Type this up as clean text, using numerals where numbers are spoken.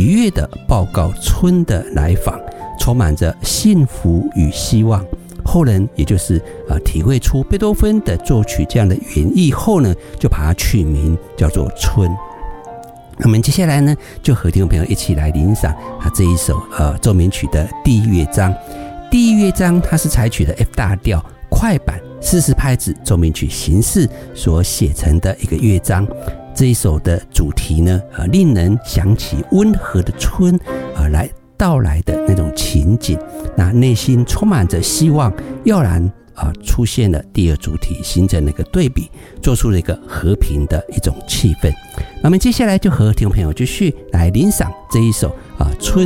愉悦地报告春的来访，充满着幸福与希望。后人也就是体会出贝多芬的作曲这样的原意后呢，就把它取名叫做春。那么接下来呢，就和听众朋友一起来欣赏这一首奏鸣曲的第一乐章。第一乐章它是采取了 F 大调快板40拍子奏鸣曲形式所写成的一个乐章。这一首的主题呢，令人想起温和的春来到来的那种情景，那内心充满着希望，要然出现了第二主题，形成了一个对比，做出了一个和平的一种气氛。那么接下来就和听众朋友继续来欣赏这一首春